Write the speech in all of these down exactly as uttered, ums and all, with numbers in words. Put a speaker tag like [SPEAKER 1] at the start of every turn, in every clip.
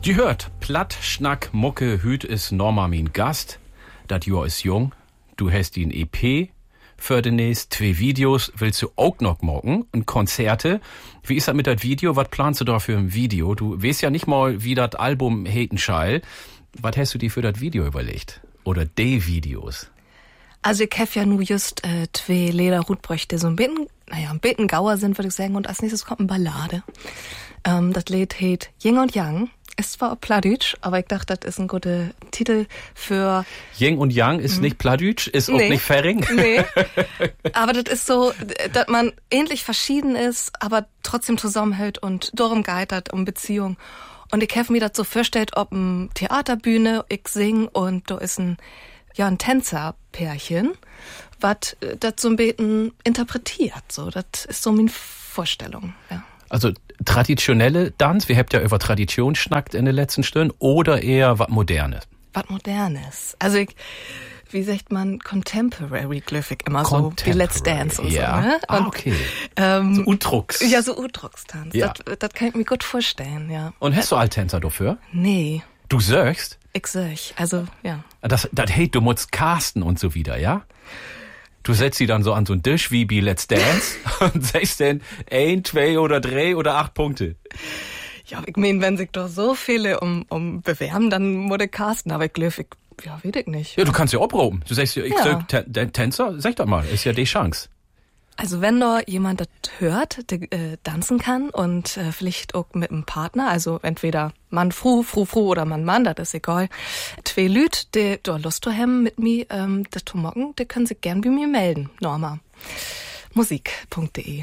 [SPEAKER 1] Die hört, Platt, Schnack, Mucke, Hüt ist Norma mein Gast. Dat Jahr ist jung. Du hast die E P. Für demnächst zwei Videos willst du auch noch morgen und Konzerte. Wie ist das mit dat Video? Was planst du da für ein Video? Du weißt ja nicht mal, wie das Album Hetenschall. Was hast du dir für das Video überlegt? Oder de Videos?
[SPEAKER 2] Also ich hab ja nur just äh, zwei Lederhutbräuchte, so ein bisschen, naja, ein bisschen Gauer sind, würde ich sagen. Und als nächstes kommt eine Ballade. Ähm, das Lied heißt Yin und Yang. Ist zwar auch Plattdeutsch, aber ich dachte, das ist ein guter Titel für...
[SPEAKER 1] Yin und Yang ist mhm. nicht Plattdeutsch, ist nee. auch nicht Färing.
[SPEAKER 2] Nee, aber das ist so, dass man ähnlich verschieden ist, aber trotzdem zusammenhält und darum geht um Beziehung. Und ich habe mir das so vorgestellt, ob eine Theaterbühne, ich sing und da ist ein, ja, ein Tänzerpärchen, was das so ein bisschen interpretiert. So, das ist so meine Vorstellung, ja.
[SPEAKER 1] Also traditionelle Tanz, wir habt ja über Tradition schnackt in den letzten Stunden, oder eher was Modernes?
[SPEAKER 2] Was Modernes. Also ich, wie sagt man, Contemporary Glyphic immer so, wie Let's Dance und
[SPEAKER 1] ja.
[SPEAKER 2] so. Ne? Und,
[SPEAKER 1] ah, okay.
[SPEAKER 2] Ähm,
[SPEAKER 1] so Udrucks.
[SPEAKER 2] Ja, so Udruckstanz.
[SPEAKER 1] Ja.
[SPEAKER 2] Das, das kann ich mir gut vorstellen, ja.
[SPEAKER 1] Und hast du Alttänzer dafür?
[SPEAKER 2] Nee.
[SPEAKER 1] Du sagst?
[SPEAKER 2] Ich sag, also, ja.
[SPEAKER 1] Das, das hey, du musst casten und so wieder, ja? Du setzt sie dann so an so einen Tisch wie bei Let's Dance und sagst dann ein, zwei oder drei oder acht Punkte.
[SPEAKER 2] Ja, ich meine, wenn sich doch so viele um, um bewerben, dann muss ich casten. Aber ich glaube, ich, ja, weiß ich nicht.
[SPEAKER 1] Ja, du kannst ja abproben. Du sagst, ich
[SPEAKER 2] ja.
[SPEAKER 1] sag, T- Tänzer, sag doch mal, ist ja die Chance.
[SPEAKER 2] Also wenn da jemand das hört, der äh, tanzen kann und äh, vielleicht auch mit einem Partner, also entweder Mann, Fru, Fru, Fru oder Mann, Mann, das ist egal. Zwei Lüt, die da Lust zu haben mit mir, ähm, das zu machen, die können sich gern bei mir melden. Norma. Musik punkt de.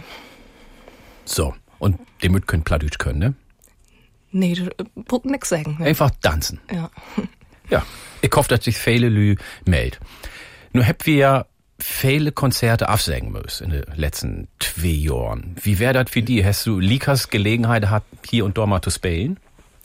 [SPEAKER 1] So, und die müt könnt Plattdeutsch können, ne?
[SPEAKER 2] Nee, du äh, brauchst nix sagen. Ne?
[SPEAKER 1] Einfach tanzen.
[SPEAKER 2] Ja.
[SPEAKER 1] Ja, ich hoffe, dass sich viele Lü melden. Nur habt wir ja viele Konzerte absagen müssen in den letzten zwei Jahren. Wie wäre das für die? Hast du Likas Gelegenheit gehabt, hier und dort mal zu spielen?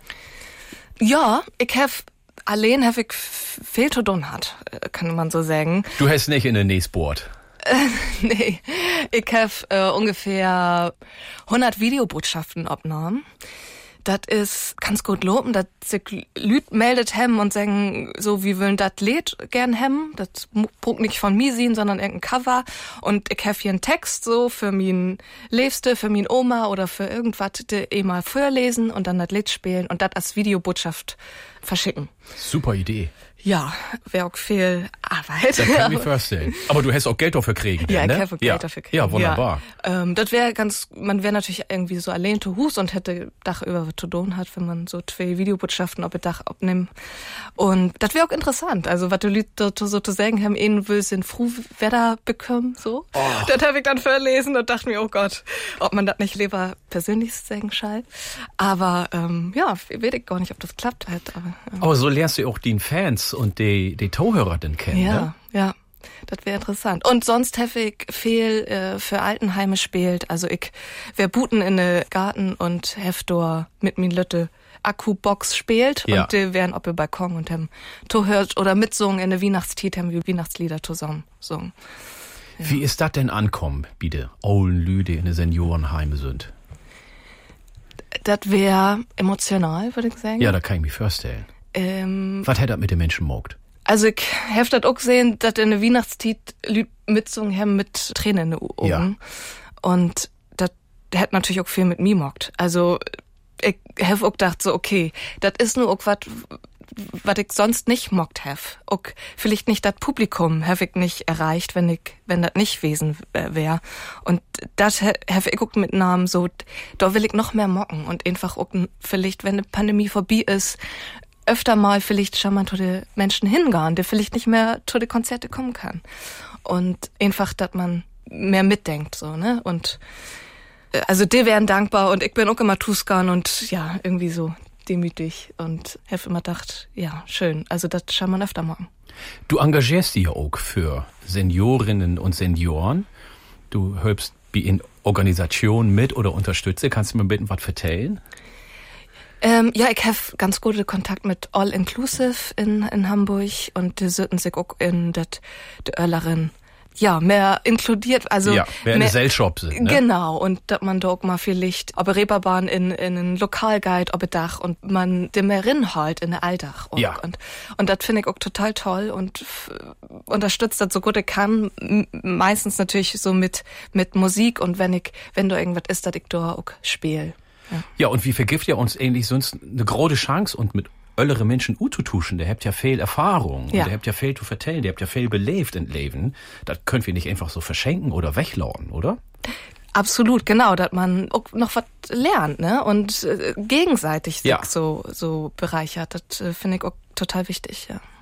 [SPEAKER 2] Ja, ich hab, allein hab ich viel zu tun hat, kann man so sagen.
[SPEAKER 1] Du hast nicht in der Nächstboard.
[SPEAKER 2] Äh, nee, ich hab äh, ungefähr hundert Videobotschaften abgenommen. Das ist ganz gut loben, dass sich Lüt meldet hem und sagen, so, wie wollen das Lied gern hem. Das braucht nicht von mir sein, sondern irgendein Cover. Und ich hab hier einen Text so für mein Liebste, für mein Oma oder für irgendwas, die eh mal vorlesen und dann das Lied spielen und das als Videobotschaft verschicken.
[SPEAKER 1] Super Idee.
[SPEAKER 2] Ja, wäre auch viel Arbeit.
[SPEAKER 1] Das kann ich mir vorstellen. Aber du hast auch Geld dafür kriegen.
[SPEAKER 2] Ja,
[SPEAKER 1] ne?
[SPEAKER 2] ich habe Geld
[SPEAKER 1] ja.
[SPEAKER 2] dafür kriegen.
[SPEAKER 1] Ja, wunderbar.
[SPEAKER 2] Ja. Ähm, das wäre ganz, man wäre natürlich irgendwie so allein zu Hus und hätte Dach über was zu tun hat, wenn man so zwei Videobotschaften auf das Dach abnimmt. Und das wäre auch interessant. Also, was die Leute so zu sagen haben, ihnen will sind froh, wer da bekommen, so. Oh. Das habe ich dann verlesen und dachte mir, oh Gott, ob man das nicht lieber persönlich sagen soll. Aber, ähm, ja, weiß ich gar nicht, ob das klappt halt. Aber, ähm.
[SPEAKER 1] aber so lernst du auch die Fans und die, die Zuhörer denn kennen,
[SPEAKER 2] ja,
[SPEAKER 1] ne?
[SPEAKER 2] Ja, das wäre interessant. Und sonst habe ich viel äh, für Altenheime spielt. Also ich wär buten in den Garten und Heftor mit min Lütte Akkubox spielt.
[SPEAKER 1] Ja.
[SPEAKER 2] Und die wären auf dem Balkon und haben to hört oder mitsungen in der Weihnachtstiet, haben wir Weihnachtslieder zusammen singen. Ja.
[SPEAKER 1] Wie ist das denn ankommen, bitte? Ollen Lüde in den Seniorenheime sind.
[SPEAKER 2] Das wäre emotional, würde ich sagen.
[SPEAKER 1] Ja, da kann ich mich vorstellen.
[SPEAKER 2] Ähm,
[SPEAKER 1] Was hätte das mit den Menschen mogt?
[SPEAKER 2] Also ich hab das auch gesehen, dass in der Weihnachtstiet Lüd mitsungen haben mit Tränen in den Augen.
[SPEAKER 1] Ja.
[SPEAKER 2] Und das hat natürlich auch viel mit mir mockt. Also ich hab auch gedacht so, okay, das ist nur auch was, was ich sonst nicht mockt hab. Auch vielleicht nicht das Publikum hab ich nicht erreicht, wenn ich, wenn das nicht gewesen wäre. Und das hab ich auch mit Namen so, da will ich noch mehr mocken und einfach auch vielleicht, wenn die Pandemie vorbei ist, öfter mal vielleicht schon mal zu den Menschen hingehen, die vielleicht nicht mehr zu den Konzerte kommen kann. Und einfach, dass man mehr mitdenkt, so, ne? Und, also, die wären dankbar und ich bin auch immer Tuskan und, ja, irgendwie so demütig und hab immer gedacht, ja, schön. Also, das kann man öfter machen.
[SPEAKER 1] Du engagierst dich ja auch für Seniorinnen und Senioren. Du hilfst in Organisationen mit oder unterstütze. Kannst du mir bitten, was vertellen?
[SPEAKER 2] Ähm, ja, ich habe ganz gute Kontakt mit All Inclusive in, in Hamburg und die sollten sich auch in das, die Örlerin ja, mehr inkludiert, also
[SPEAKER 1] ja, mehr in der Gesellschaft sind, ne?
[SPEAKER 2] Genau, und dass man da auch mal vielleicht, ob Reeperbahn in, in einen Lokalguide, ob Dach und man dem mehr rinhalt in der Alldach.
[SPEAKER 1] Ja.
[SPEAKER 2] Und, und das finde ich auch total toll und f- unterstützt das so gut ich kann, m- meistens natürlich so mit, mit Musik und wenn ich, wenn da irgendwas ist, dass ich da auch spiele. Ja.
[SPEAKER 1] Ja, und wie vergift ihr uns eigentlich sonst eine große Chance und mit öllere Menschen ututuschen, der habt ja viel Erfahrung,
[SPEAKER 2] Ja.
[SPEAKER 1] und der habt ja viel zu vertellen, der habt ja viel belebt in Leben. Das könnt wir nicht einfach so verschenken oder weglauen, oder?
[SPEAKER 2] Absolut, genau, dass man auch noch was lernt, ne, und äh, gegenseitig sich
[SPEAKER 1] Ja.
[SPEAKER 2] so, so bereichert, das äh, finde ich auch total wichtig, ja.